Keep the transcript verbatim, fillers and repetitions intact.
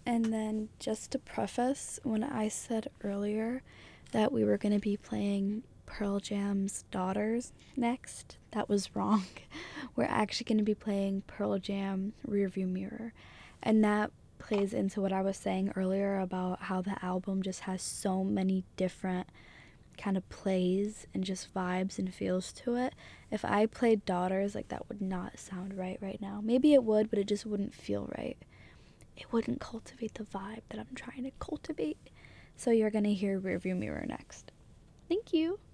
And then just to preface, when I said earlier that we were going to be playing Pearl Jam's Daughters next, that was wrong. We're actually going to be playing Pearl Jam Rearview Mirror. And that plays into what I was saying earlier about how the album just has so many different kind of plays and just vibes and feels to it. If I played Daughters, like, that would not sound right right now. Maybe it would, but it just wouldn't feel right. It wouldn't cultivate the vibe that I'm trying to cultivate. So you're gonna hear Rearview Mirror next. Thank you.